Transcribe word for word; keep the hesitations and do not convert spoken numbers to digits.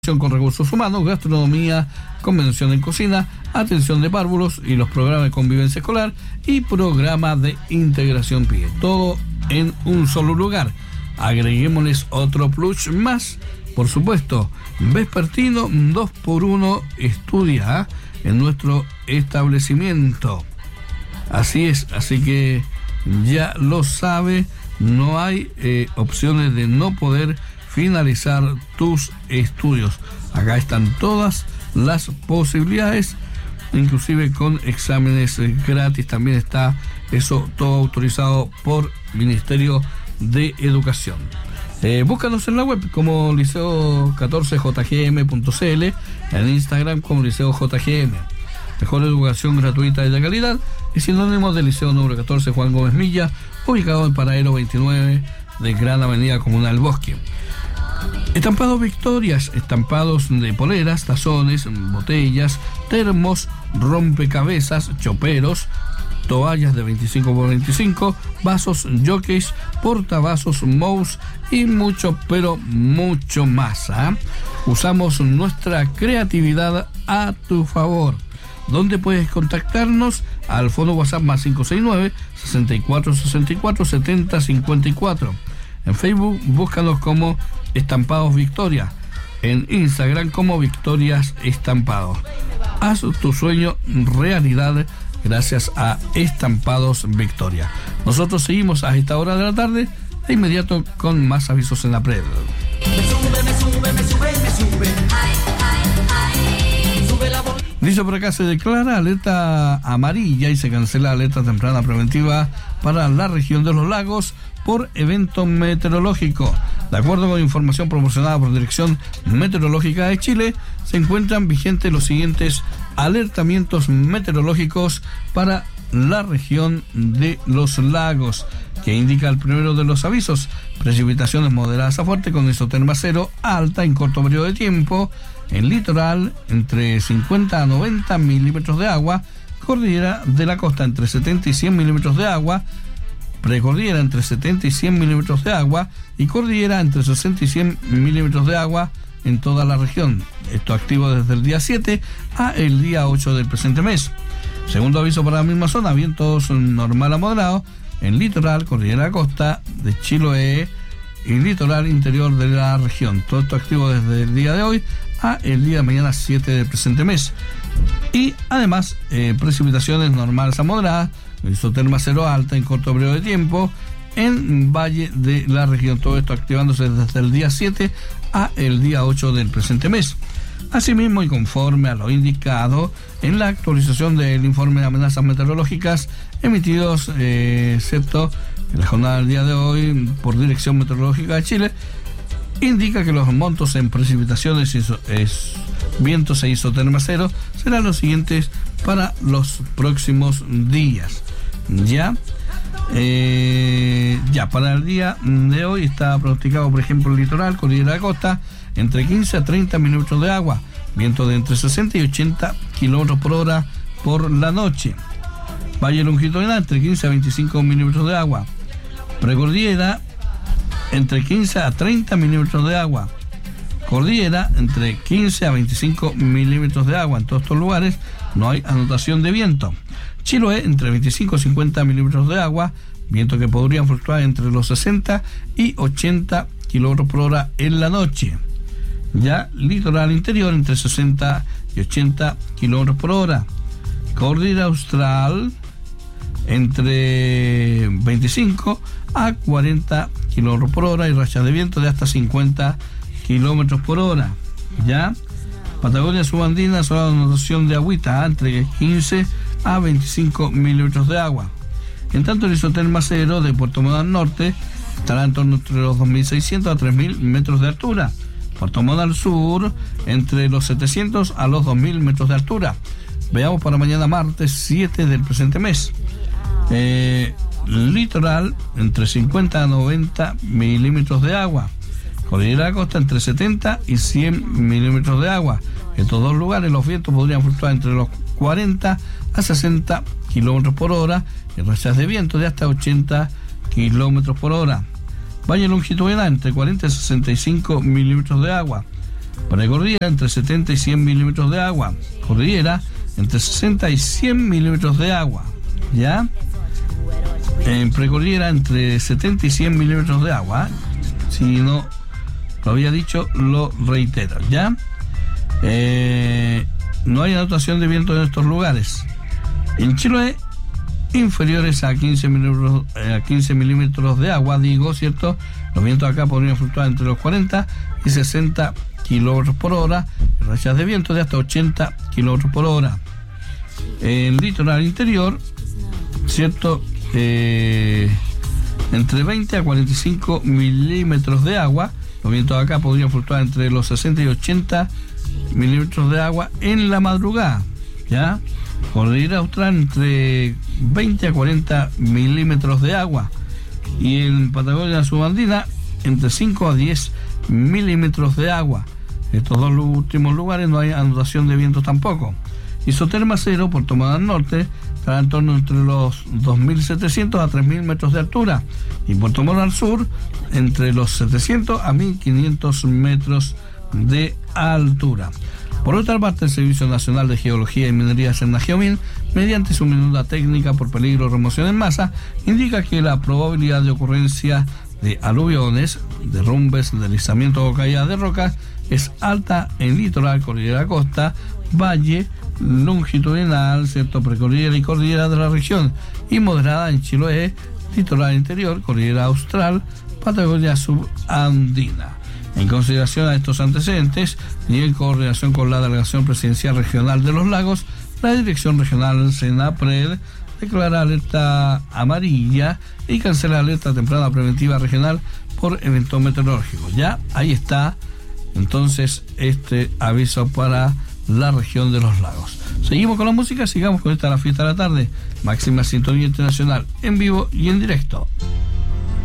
Con recursos humanos, gastronomía, convención en cocina, atención de párvulos y los programas de convivencia escolar y programa de integración P I E. Todo en un solo lugar. Agreguémosles otro plus más, por supuesto, vespertino dos por uno estudia en nuestro establecimiento. Así es, así que ya lo sabe, no hay eh, opciones de no poder finalizar tus estudios. Acá están todas las posibilidades, inclusive con exámenes gratis. También está eso todo autorizado por Ministerio de Educación. Eh, búscanos en la web como liceo catorce j g m punto c l, en Instagram como liceo j g m. Mejor educación gratuita y de calidad es sinónimo del liceo número catorce Juan Gómez Milla, ubicado en Paradero veintinueve de Gran Avenida Comunal Bosque. Estampados Victorias, estampados de poleras, tazones, botellas, termos, rompecabezas, choperos, toallas de veinticinco por veinticinco, vasos, jockeys, portavasos, mouse y mucho, pero mucho más. ¿eh? Usamos nuestra creatividad a tu favor. ¿Dónde puedes contactarnos? Al fono WhatsApp más cinco seis nueve, sesenta y cuatro sesenta y cuatro, setenta cincuenta y cuatro. En Facebook, búscanos como Estampados Victoria. En Instagram como Victorias Estampados. Haz tu sueño realidad gracias a Estampados Victoria. Nosotros seguimos a esta hora de la tarde, de inmediato con más avisos en la pred. Me sube, me sube, me sube, me sube. Ay, ay, ay. Sube la voz. Dice por acá, se declara alerta amarilla y se cancela alerta temprana preventiva para la región de los lagos por evento meteorológico. De acuerdo con información proporcionada por Dirección Meteorológica de Chile, se encuentran vigentes los siguientes alertamientos meteorológicos para la región de los lagos, que indica el primero de los avisos: precipitaciones moderadas a fuerte con isoterma cero alta en corto periodo de tiempo, en litoral entre cincuenta a noventa milímetros de agua, cordillera de la costa entre setenta y cien milímetros de agua, precordillera entre setenta y cien milímetros de agua y cordillera entre sesenta y cien milímetros de agua en toda la región. Esto activo desde el día siete a el día ocho del presente mes. Segundo aviso para la misma zona: vientos normal a moderado en litoral, cordillera de la costa de Chiloé y litoral interior de la región. Todo esto activo desde el día de hoy a el día de mañana siete del presente mes. Y además eh, precipitaciones normales a moderadas, isoterma cero alta en corto periodo de tiempo en valle de la región. Todo esto activándose desde el día siete a el día ocho del presente mes. Asimismo, y conforme a lo indicado en la actualización del informe de amenazas meteorológicas emitidos, eh, excepto en la jornada del día de hoy por Dirección Meteorológica de Chile, indica que los montos en precipitaciones, iso, es, vientos e isoterma cero serán los siguientes para los próximos días. Ya, eh, ya para el día de hoy está pronosticado, por ejemplo, el litoral, cordillera de la costa, entre quince a treinta milímetros de agua, viento de entre sesenta y ochenta kilómetros por hora por la noche. Valle longitudinal entre quince a veinticinco milímetros de agua, precordillera entre quince a treinta milímetros de agua, cordillera entre quince a veinticinco milímetros de agua. En todos estos lugares no hay anotación de viento. Chiloé entre veinticinco a cincuenta milímetros de agua, viento que podrían fluctuar entre los sesenta y ochenta kilómetros por hora en la noche. Ya litoral interior entre sesenta y ochenta kilómetros por hora. Cordillera austral entre veinticinco a cuarenta kilómetros por hora y rachas de viento de hasta cincuenta kilómetros por hora. Ya Patagonia subandina, sola anotación de agüita entre quince a veinticinco milímetros de agua. En tanto, el isoterma cero de Puerto Montt al norte estará en torno entre los dos mil seiscientos a tres mil metros de altura. Puerto Montt al sur entre los setecientos a los dos mil metros de altura. Veamos para mañana martes siete del presente mes. Eh, litoral entre cincuenta a noventa milímetros de agua. Cordillera de la costa entre setenta y cien milímetros de agua. En estos dos lugares los vientos podrían fluctuar entre los cuarenta a sesenta kilómetros por hora y rachas de viento de hasta ochenta kilómetros por hora. Valle longitudinal entre cuarenta y sesenta y cinco milímetros de agua. Precordillera entre setenta y cien milímetros de agua. Cordillera entre sesenta y cien milímetros de agua. ¿Ya? En precordillera entre setenta y cien milímetros de agua. Si no lo había dicho, lo reitero. ¿Ya? Eh, no hay anotación de viento en estos lugares. En Chiloé, inferiores a quince milímetros, eh, a quince milímetros de agua, digo, ¿cierto? Los vientos acá podrían fluctuar entre los cuarenta y sesenta kilómetros por hora, y rachas de viento de hasta ochenta kilómetros por hora. En el litoral interior, ¿cierto? Eh, entre veinte a cuarenta y cinco milímetros de agua. Los vientos acá podrían fluctuar entre los sesenta y ochenta milímetros de agua en la madrugada. ¿Ya? Cordillera Austral entre veinte a cuarenta milímetros de agua. Y en Patagonia Subandina entre cinco a diez milímetros de agua. En estos dos últimos lugares no hay anotación de vientos tampoco. Isoterma cero, Puerto Montt Norte, estará en torno entre los dos mil setecientos a tres mil metros de altura. Y Puerto Montt al sur, entre los setecientos a mil quinientos metros de altura. Por otra parte, el Servicio Nacional de Geología y Minería Cernageomin, mediante su minuta técnica por peligro de remoción en masa, indica que la probabilidad de ocurrencia de aluviones, derrumbes, deslizamientos o caídas de rocas es alta en litoral, cordillera costa, valle, longitudinal, cierto, precordillera y cordillera de la región, y moderada en Chiloé, litoral interior, cordillera austral, Patagonia subandina. En consideración a estos antecedentes y en coordinación con la Delegación Presidencial Regional de los Lagos, la Dirección Regional SENAPRED declara alerta amarilla y cancela alerta temprana preventiva regional por eventos meteorológicos. Ya ahí está entonces este aviso para la región de los lagos. Seguimos con la música, sigamos con esta La Fiesta de la Tarde, máxima sintonía internacional en vivo y en directo.